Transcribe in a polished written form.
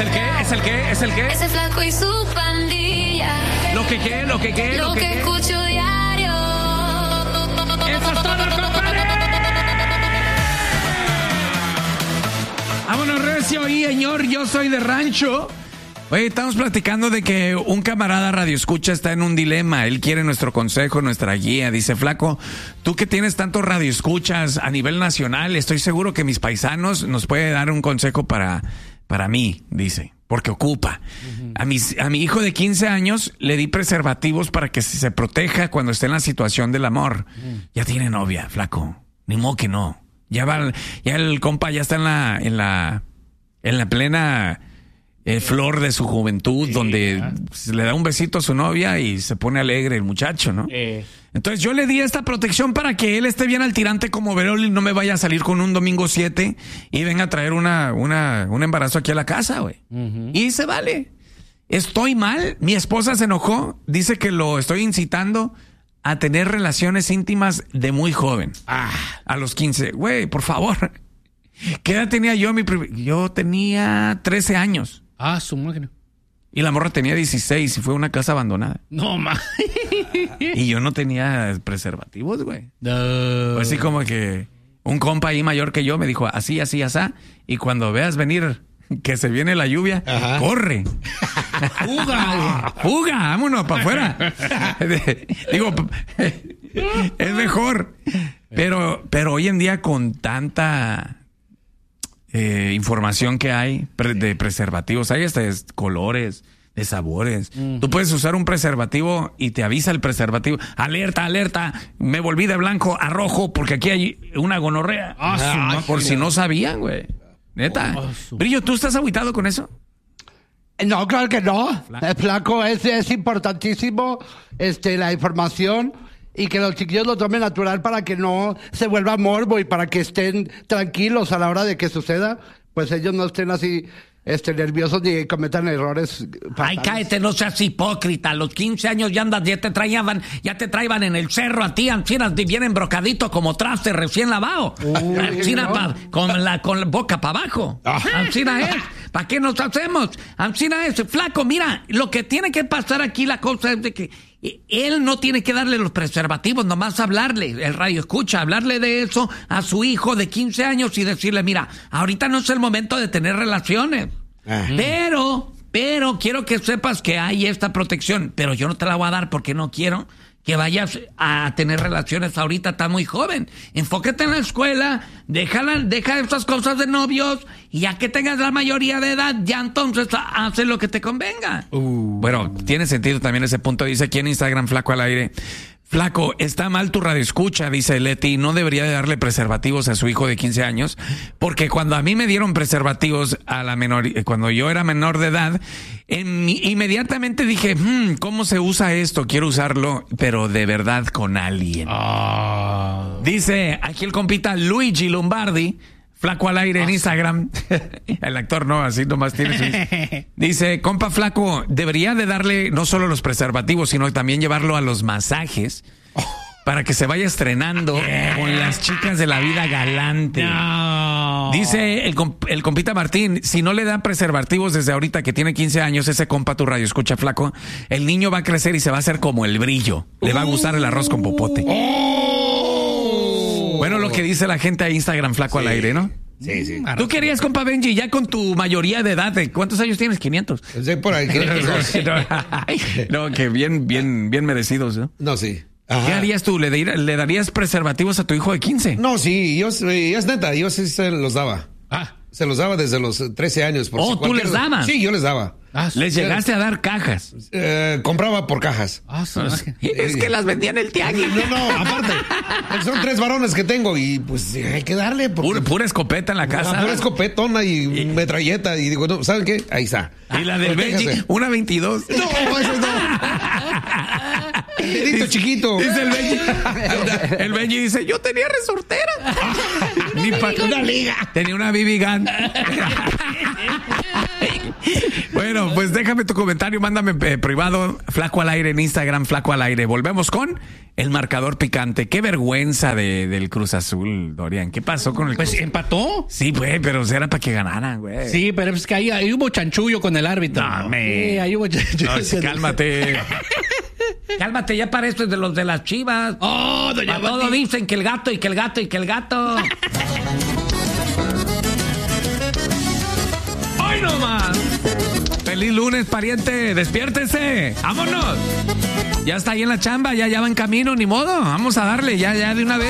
¿Es el qué? Ese flaco y su pandilla. Lo que escucho diario. ¡Eso es todo, compadre! Vámonos, recio y señor, yo soy de rancho. Oye, estamos platicando de que un camarada radioescucha está en un dilema. Él quiere nuestro consejo, nuestra guía. Dice, flaco, tú que tienes tantos radioescuchas a nivel nacional, estoy seguro que mis paisanos nos puede dar un consejo para mí, dice, porque ocupa. A mi hijo de 15 años le di preservativos para que se proteja cuando esté en la situación del amor. Ya tiene novia, flaco. Ni modo que no. Ya el compa ya está en la plena flor de su juventud, donde le da un besito a su novia y se pone alegre el muchacho, ¿no? Entonces yo le di esta protección para que él esté bien al tirante como Verol y no me vaya a salir con un domingo 7 y venga a traer un embarazo aquí a la casa, güey. Y se vale. Estoy mal. Mi esposa se enojó. Dice que lo estoy incitando a tener relaciones íntimas de muy joven. A los 15. Güey, por favor. ¿Qué edad tenía yo? Yo tenía 13 años. Su máquina. Y la morra tenía 16 y fue a una casa abandonada. No, ma. Y yo no tenía preservativos, güey. No. Así como que un compa ahí mayor que yo me dijo, así, así, asá. Y cuando veas venir que se viene la lluvia, corre. Fuga, vámonos para afuera. Digo, es mejor. Pero hoy en día con tanta información que hay de preservativos, hay hasta de colores, de sabores. Tú puedes usar un preservativo y te avisa el preservativo, alerta, alerta, me volví de blanco a rojo porque aquí hay una gonorrea. Por si no sabían, güey. Neta. Brillo, ¿tú estás agüitado con eso? No, claro que no. El flaco es importantísimo la información y que los chiquillos lo tomen natural para que no se vuelva morbo y para que estén tranquilos a la hora de que suceda, pues ellos no estén así nerviosos ni cometan errores fatales. Ay, cállate, no seas hipócrita. A los 15 años ya andas, ya te traían en el cerro a ti, ancinas, bien embrocadito como traste recién lavado. Ancina con la boca para abajo. Ancina es. ¿Para qué nos hacemos? Ancina es. Flaco, mira, lo que tiene que pasar aquí, la cosa es de que él no tiene que darle los preservativos, nomás hablarle, el radio escucha, hablarle de eso a su hijo de 15 años y decirle, mira, ahorita no es el momento de tener relaciones, pero quiero que sepas que hay esta protección, pero yo no te la voy a dar porque no quiero que vayas a tener relaciones ahorita, tan muy joven. Enfócate en la escuela, deja estas cosas de novios y ya que tengas la mayoría de edad, ya entonces hace lo que te convenga. Bueno, tiene sentido también ese punto. Dice aquí en Instagram, Flaco al aire. Flaco, está mal tu radioescucha, dice Leti, no debería de darle preservativos a su hijo de 15 años, porque cuando a mí me dieron preservativos cuando yo era menor de edad, inmediatamente dije, ¿cómo se usa esto? Quiero usarlo, pero de verdad con alguien. Dice aquí el compita Luigi Lombardi, Flaco al aire en Instagram. El actor no, así nomás tiene su... Dice, compa Flaco, debería de darle no solo los preservativos, sino también llevarlo a los masajes para que se vaya estrenando con las chicas de la vida galante. Dice el compita Martín, si no le dan preservativos desde ahorita que tiene 15 años, ese compa tu radio escucha, Flaco, el niño va a crecer y se va a hacer como el Brillo. Le va a gustar el arroz con popote. Bueno, lo que dice la gente a Instagram, Flaco al aire, ¿no? Sí. ¿Tú querías, compa Benji, ya con tu mayoría de edad? ¿Cuántos años tienes? 500. Sí, por ahí. No, que bien merecidos, ¿no? No, sí. Ajá. ¿Qué harías tú? ¿Le darías preservativos a tu hijo de 15? No, sí, es neta, yo sí se los daba. Se los daba desde los 13 años. ¿Tú les dabas? Sí, yo les daba. ¿Les llegaste a dar cajas? Compraba por cajas. Es que las vendían en el tianguis. No, aparte. Son 3 varones que tengo y pues hay que darle. Pura escopeta en la casa. Pura escopetona y metralleta. Y digo, no, ¿saben qué? Ahí está. Y la del Benji, una 22. No, eso no. El dedito chiquito. Dice el Benji dice, yo tenía resortera. Ni para una liga. Tenía una BB gun. Bueno, Bueno, pues déjame tu comentario, mándame privado, Flaco al Aire en Instagram, Flaco al Aire. Volvemos con el marcador picante. Qué vergüenza del Cruz Azul, Dorian. ¿Qué pasó con el Pues Cruz? empató. Sí, güey, pero era para que ganaran, güey. Sí, pero es que ahí hubo chanchullo con el árbitro. No, Sí, ahí hubo chanchullo. No, sí, cálmate. Cálmate, ya pareces de los de las Chivas. Oh, doña A todo Mati. dicen que el gato y que el gato y que el gato. ¡Hoy no más! Feliz lunes, pariente. Despiértese. ¡Vámonos! Ya está ahí en la chamba, ya va en camino, ni modo. Vamos a darle ya de una vez.